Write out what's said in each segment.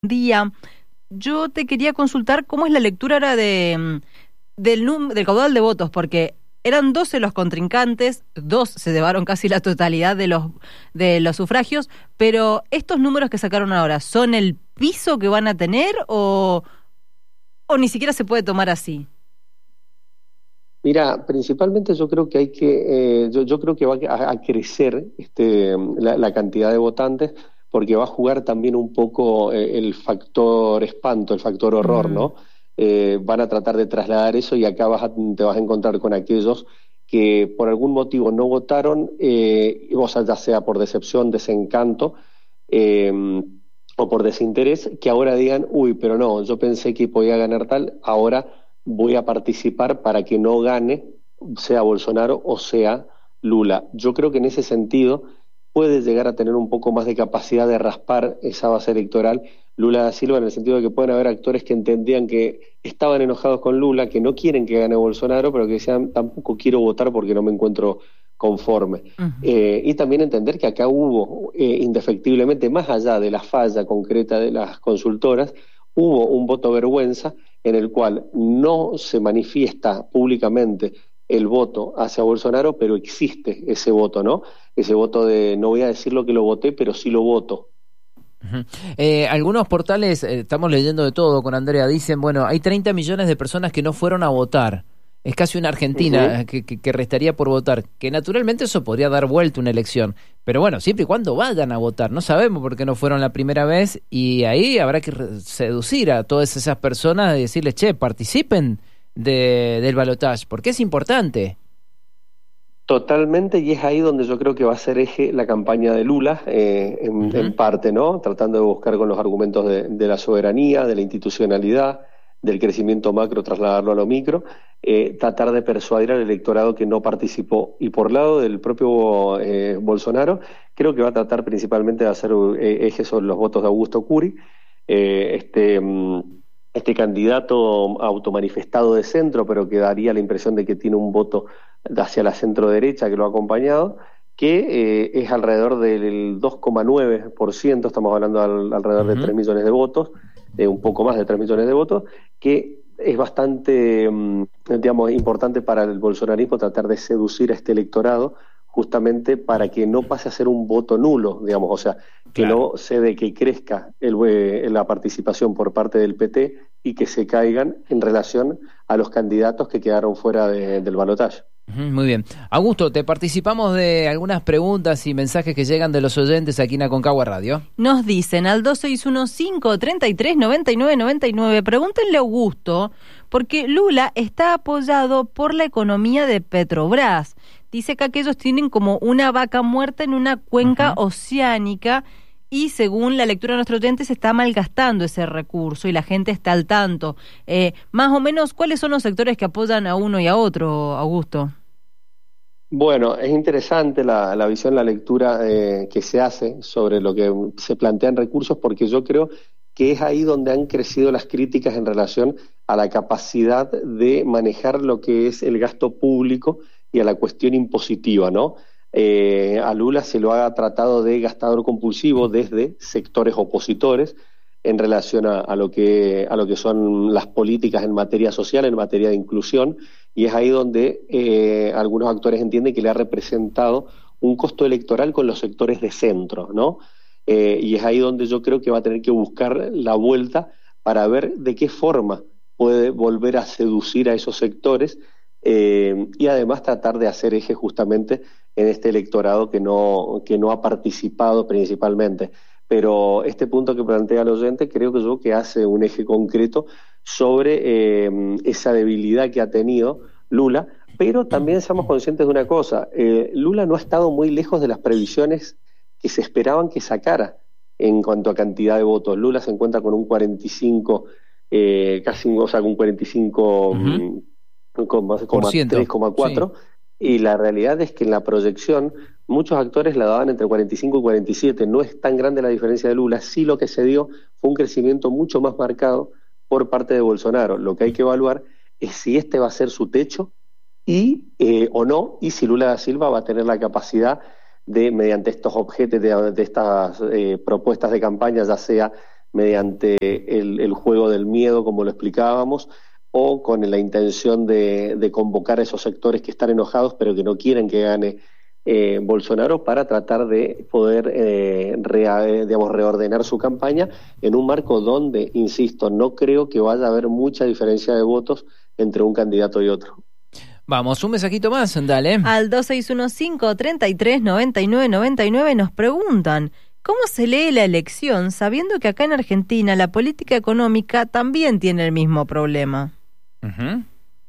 Día. Yo te quería consultar cómo es la lectura ahora del caudal de votos, porque eran 12 los contrincantes, 2 se llevaron casi la totalidad de los sufragios, pero estos números que sacaron ahora, ¿son el piso que van a tener o ni siquiera se puede tomar así? Mira, principalmente yo creo que yo creo que va a crecer la cantidad de votantes, porque va a jugar también un poco el factor espanto, el factor horror, ¿no? Van a tratar de trasladar eso y acá te vas a encontrar con aquellos que por algún motivo no votaron, o sea, ya sea por decepción, desencanto, eh, o por desinterés, que ahora digan, uy, pero no, yo pensé que podía ganar tal, ahora voy a participar para que no gane, sea Bolsonaro o sea Lula. Yo creo que en ese sentido puede llegar a tener un poco más de capacidad de raspar esa base electoral Lula da Silva, en el sentido de que pueden haber actores que entendían que estaban enojados con Lula, que no quieren que gane Bolsonaro, pero que decían, tampoco quiero votar porque no me encuentro conforme. Y también entender que acá hubo, indefectiblemente, más allá de la falla concreta de las consultoras, hubo un voto vergüenza en el cual no se manifiesta públicamente el voto hacia Bolsonaro, pero existe ese voto, ¿no? Ese voto de, no voy a decir lo que lo voté, pero sí lo voto. Algunos portales, estamos leyendo de todo con Andrea, dicen, bueno, hay 30 millones de personas que no fueron a votar. Es casi una Argentina que restaría por votar, que naturalmente eso podría dar vuelta una elección, pero bueno, siempre y cuando vayan a votar, no sabemos por qué no fueron la primera vez, y ahí habrá que seducir a todas esas personas y decirles, che, participen del balotaje, porque es importante. Totalmente, y es ahí donde yo creo que va a ser eje la campaña de Lula, en parte, ¿no? Tratando de buscar con los argumentos de la soberanía, de la institucionalidad, del crecimiento macro, trasladarlo a lo micro, tratar de persuadir al electorado que no participó. Y por lado del propio Bolsonaro, creo que va a tratar principalmente de hacer eje sobre los votos de Augusto Curi, este candidato automanifestado de centro, pero que daría la impresión de que tiene un voto hacia la centro-derecha que lo ha acompañado, que es alrededor del 2,9%, estamos hablando alrededor de 3 millones de votos, un poco más de 3 millones de votos, que es bastante, digamos, importante para el bolsonarismo tratar de seducir a este electorado, justamente para que no pase a ser un voto nulo, digamos, o sea, que no se dé que crezca la participación por parte del PT y que se caigan en relación a los candidatos que quedaron fuera del balotaje. Muy bien. Augusto, te participamos de algunas preguntas y mensajes que llegan de los oyentes aquí en Aconcagua Radio. Nos dicen al 2615-33-9999, pregúntenle a Augusto, porque Lula está apoyado por la economía de Petrobras. Dice que aquellos tienen como una vaca muerta en una cuenca oceánica y según la lectura de nuestros oyentes se está malgastando ese recurso y la gente está al tanto. Más o menos, ¿cuáles son los sectores que apoyan a uno y a otro, Augusto? Bueno, es interesante la visión, la lectura que se hace sobre lo que se plantean recursos, porque yo creo que es ahí donde han crecido las críticas en relación a la capacidad de manejar lo que es el gasto público y a la cuestión impositiva, ¿no? A Lula se lo ha tratado de gastador compulsivo desde sectores opositores en relación a lo que son las políticas en materia social, en materia de inclusión, y es ahí donde algunos actores entienden que le ha representado un costo electoral con los sectores de centro, ¿no? Y es ahí donde yo creo que va a tener que buscar la vuelta para ver de qué forma puede volver a seducir a esos sectores, y además tratar de hacer eje justamente en este electorado que no ha participado principalmente. Pero este punto que plantea el oyente creo que hace un eje concreto sobre esa debilidad que ha tenido Lula, pero también seamos conscientes de una cosa, Lula no ha estado muy lejos de las previsiones que se esperaban que sacara en cuanto a cantidad de votos. Lula se encuentra con un 45, casi, o sea, con un 45... 3,4, y la realidad es que en la proyección muchos actores la daban entre 45 y 47, no es tan grande la diferencia de Lula, sí lo que se dio fue un crecimiento mucho más marcado por parte de Bolsonaro. Lo que hay que evaluar es si este va a ser su techo o no, y si Lula da Silva va a tener la capacidad de, mediante estos objetos de estas propuestas de campaña, ya sea mediante el juego del miedo, como lo explicábamos, o con la intención de convocar a esos sectores que están enojados pero que no quieren que gane Bolsonaro, para tratar de poder reordenar su campaña en un marco donde, insisto, no creo que vaya a haber mucha diferencia de votos entre un candidato y otro. Vamos, un mensajito más, dale. Al 2615-339999 nos preguntan: ¿cómo se lee la elección sabiendo que acá en Argentina la política económica también tiene el mismo problema? Uh-huh.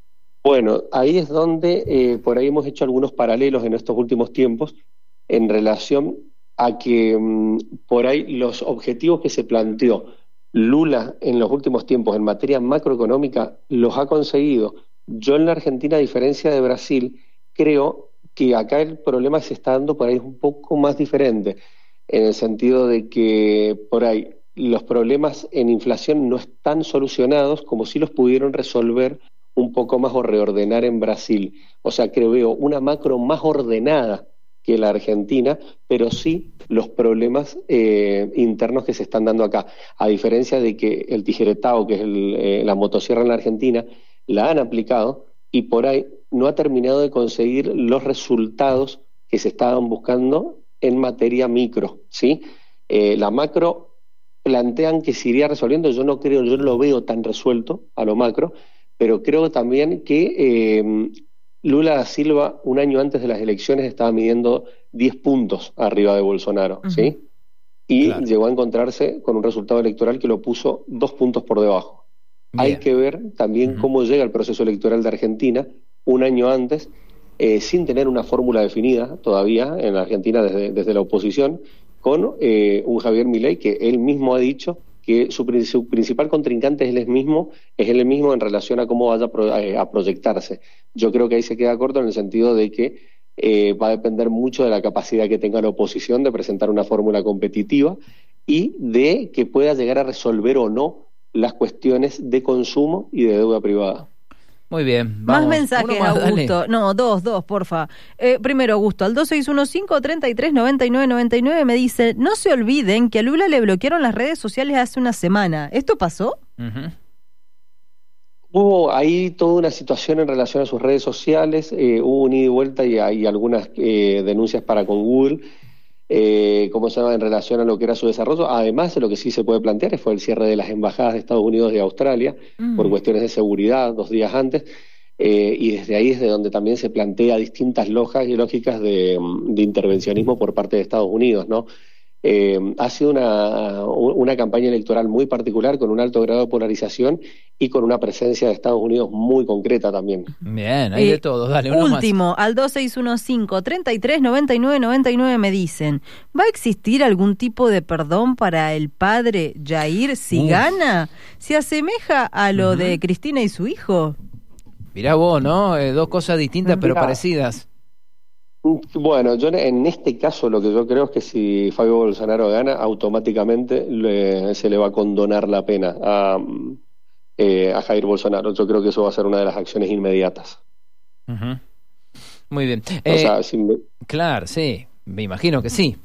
Bueno, ahí es donde por ahí hemos hecho algunos paralelos en estos últimos tiempos en relación a que por ahí los objetivos que se planteó Lula en los últimos tiempos en materia macroeconómica los ha conseguido. Yo en la Argentina, a diferencia de Brasil, creo que acá el problema se está dando por ahí un poco más diferente, en el sentido de que por ahí los problemas en inflación no están solucionados como si los pudieron resolver un poco más o reordenar en Brasil. O sea, que veo una macro más ordenada que la Argentina, pero sí los problemas internos que se están dando acá. A diferencia de que el tijeretao, que es la motosierra en la Argentina, la han aplicado y por ahí no ha terminado de conseguir los resultados que se estaban buscando en materia micro, ¿sí? La macro plantean que se iría resolviendo, yo no lo veo tan resuelto a lo macro, pero creo también que Lula da Silva, un año antes de las elecciones, estaba midiendo 10 puntos arriba de Bolsonaro, uh-huh. ¿Sí? Y claro, llegó a encontrarse con un resultado electoral que lo puso 2 puntos por debajo. Bien. Hay que ver también uh-huh. cómo llega el proceso electoral de Argentina un año antes, sin tener una fórmula definida todavía en la Argentina desde la oposición, con un Javier Milei que él mismo ha dicho que su principal contrincante es él mismo en relación a cómo vaya a proyectarse. Yo creo que ahí se queda corto en el sentido de que va a depender mucho de la capacidad que tenga la oposición de presentar una fórmula competitiva y de que pueda llegar a resolver o no las cuestiones de consumo y de deuda privada. Muy bien. Vamos. Más mensajes, más, Augusto. Dale. No, dos, porfa. Primero, Augusto, al 2615-339999 me dice: no se olviden que a Lula le bloquearon las redes sociales hace una semana. ¿Esto pasó? Uh-huh. Hubo ahí toda una situación en relación a sus redes sociales, hubo un ida y vuelta y hay algunas denuncias para con Google, ¿cómo se llama?, en relación a lo que era su desarrollo. Además, lo que sí se puede plantear fue el cierre de las embajadas de Estados Unidos y de Australia por cuestiones de seguridad 2 días antes, y desde ahí es de donde también se plantea distintas lógicas de intervencionismo por parte de Estados Unidos, ¿no? Ha sido una campaña electoral muy particular, con un alto grado de polarización y con una presencia de Estados Unidos muy concreta también. Bien, hay de todo, dale, uno último, más. Al 2615-339999 me dicen: ¿va a existir algún tipo de perdón para el padre Jair si gana? ¿Se asemeja a lo de Cristina y su hijo? Mirá vos, ¿no? 2 cosas distintas pero parecidas. Bueno, yo en este caso lo que yo creo es que si Fabio Bolsonaro gana, automáticamente se le va a condonar la pena a Jair Bolsonaro. Yo creo que eso va a ser una de las acciones inmediatas. Uh-huh. Muy bien. O sea, claro, sí, me imagino que sí.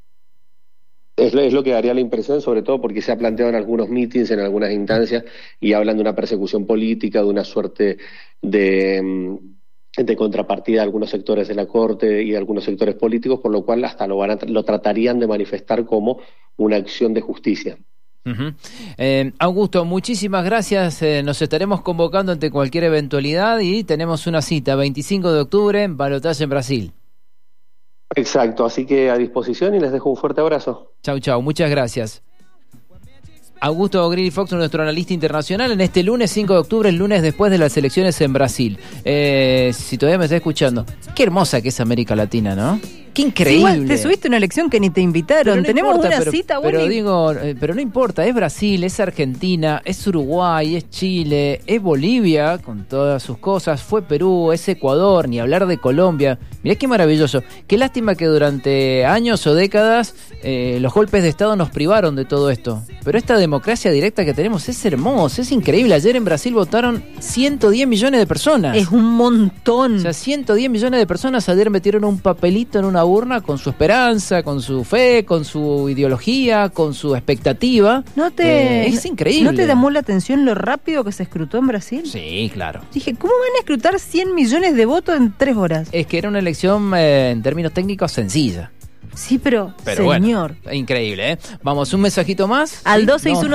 Es lo que daría la impresión, sobre todo porque se ha planteado en algunos mítines, en algunas instancias, y hablan de una persecución política, de una suerte de contrapartida de algunos sectores de la Corte y de algunos sectores políticos, por lo cual hasta lo tratarían de manifestar como una acción de justicia. Uh-huh. Augusto, muchísimas gracias. Nos estaremos convocando ante cualquier eventualidad y tenemos una cita, 25 de octubre, balotaje en Brasil. Exacto, así que a disposición y les dejo un fuerte abrazo. Chau, muchas gracias. Augusto Grilli Fox, nuestro analista internacional, en este lunes 5 de octubre, el lunes después de las elecciones en Brasil. Si todavía me está escuchando, qué hermosa que es América Latina, ¿no? Qué increíble. Sí, igual te subiste a una elección que ni te invitaron. Tenemos una cita buena. Pero no importa, es Brasil, es Argentina, es Uruguay, es Chile, es Bolivia, con todas sus cosas, fue Perú, es Ecuador, ni hablar de Colombia. Mirá qué maravilloso. Qué lástima que durante años o décadas los golpes de Estado nos privaron de todo esto. Pero esta democracia directa que tenemos es hermosa, es increíble. Ayer en Brasil votaron 110 millones de personas. Es un montón. O sea, 110 millones de personas ayer metieron un papelito en una urna con su esperanza, con su fe, con su ideología, con su expectativa. Es increíble. ¿No te llamó la atención lo rápido que se escrutó en Brasil? Sí, claro. Dije, ¿cómo van a escrutar 100 millones de votos en 3 horas? Es que era una elección, en términos técnicos, sencilla. Sí, pero señor. Bueno, increíble, ¿eh? Vamos, un mensajito más. Al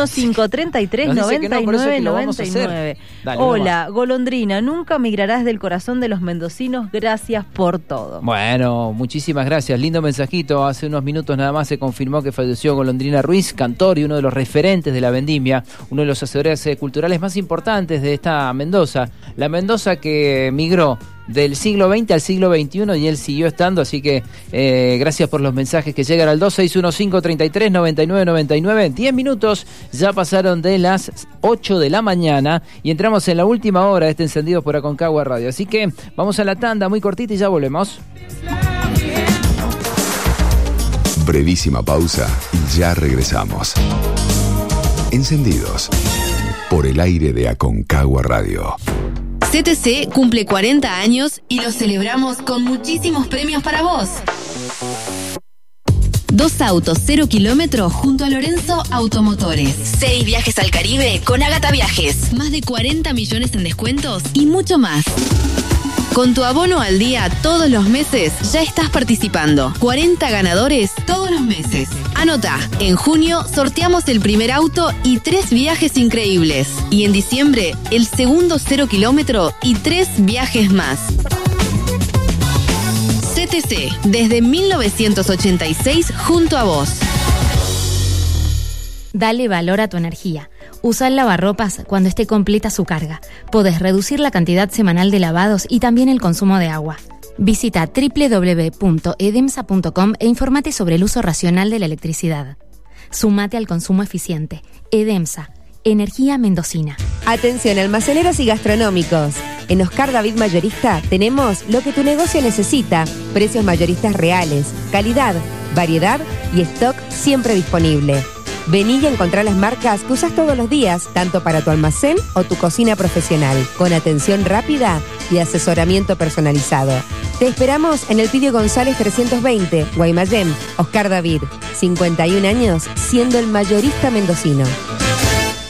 261-533-9999. Hola, Golondrina, nunca migrarás del corazón de los mendocinos. Gracias por todo. Bueno, muchísimas gracias. Lindo mensajito. Hace unos minutos nada más se confirmó que falleció Golondrina Ruiz, cantor y uno de los referentes de la vendimia, uno de los hacedores culturales más importantes de esta Mendoza. La Mendoza que migró del siglo XX al siglo XXI y él siguió estando, así que gracias por los mensajes que llegan al 261-533-9999. 10 minutos ya pasaron de las 8 de la mañana y entramos en la última hora de este Encendidos por Aconcagua Radio, así que vamos a la tanda muy cortita y ya volvemos. Brevísima pausa y ya regresamos. Encendidos por el aire de Aconcagua Radio. CTC cumple 40 años y lo celebramos con muchísimos premios para vos. 2 autos 0 kilómetros junto a Lorenzo Automotores. 6 viajes al Caribe con Ágata Viajes. Más de 40 millones en descuentos y mucho más. Con tu abono al día todos los meses ya estás participando. 40 ganadores todos los meses. Anota, en junio sorteamos el primer auto y 3 viajes increíbles. Y en diciembre el segundo 0 kilómetro y 3 viajes más. CTC, desde 1986 junto a vos. Dale valor a tu energía. Usa el lavarropas cuando esté completa su carga. Podés reducir la cantidad semanal de lavados y también el consumo de agua. Visita www.edemsa.com e informate sobre el uso racional de la electricidad. Sumate al consumo eficiente. Edemsa, energía mendocina. Atención almaceneros y gastronómicos. En Oscar David Mayorista tenemos lo que tu negocio necesita. Precios mayoristas reales, calidad, variedad y stock siempre disponible. Vení y encontrá las marcas que usas todos los días, tanto para tu almacén o tu cocina profesional, con atención rápida y asesoramiento personalizado. Te esperamos en el Pidio González 320, Guaymallén. Oscar David, 51 años siendo el mayorista mendocino.